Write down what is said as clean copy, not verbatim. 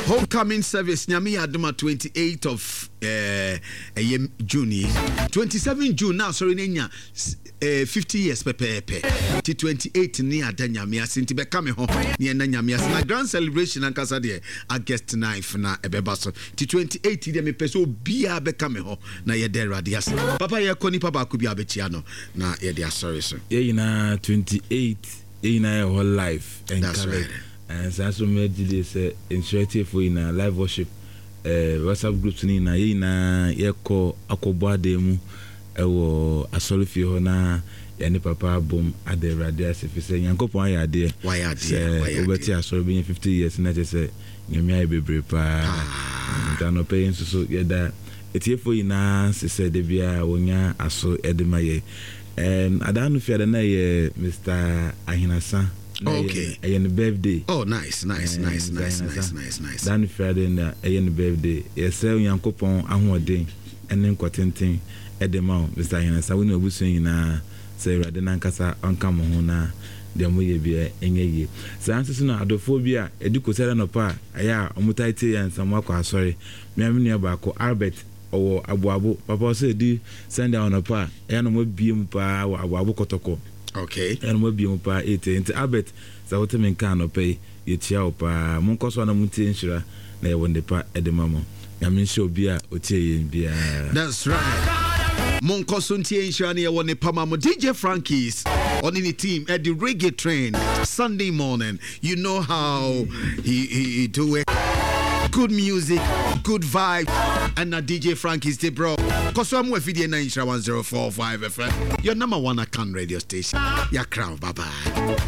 Homecoming service nyame adoma 28th of June. 27 June now sorry nenya 50 years pepe. Ti 28 ni adanyame asinti be kame ho ni na nyame asina grand celebration ankasa de August 9th na ebeba so. Ti 28 de me peso bia be kame ho na ye de radias. Papa ye koni papa ku bia be chia no na ye de sorry so. Ye na 28 ye na whole life and that's right. And so made this initiative for in live worship WhatsApp groups ni na ye na ye ko akobwa de mu ewo asolifi ho na ya ni papa bom ade radio asifise yankopon ayade why obeti asori be 50 years na say nyame ay bebre pa ntano pay so ye da etiefo ina se de bia wonya aso edemaye adanu fiade na ye Mr. Ahinasa. Okay. Ayen birthday. Oh, nice. Dan Friday na ayen birthday. Yesel Yankopon ahoden enen kwatenten edema Mr. Ahinasa woni obusun nyina say rade na nkasa onka mo ho na de mo ye bia enyeye. Sa ansesu na adofo bia edikosere no pa aya omutaite ya nsamwa kwa sorry. Miamini abako Albert owo abuabu papa say di send down no pa aya no mo biem pa abuabu kotoko. Okay. And mo biem pa 8 Albert sa wotemen kan no pay ye tia opa mon koso na mutie nshira na ye wonde pa edemamo yamin show bia otie bia. That's right. Mon koso ntie nshira na ye wonde pa mamo DJ Frankie's on the team at the reggae train Sunday morning. You know how he do it. Good music, good vibe, and now DJ Frankie's the bro. Cause I'm with video 9 1045 FM. Your number one account radio station. Your crown, bye bye.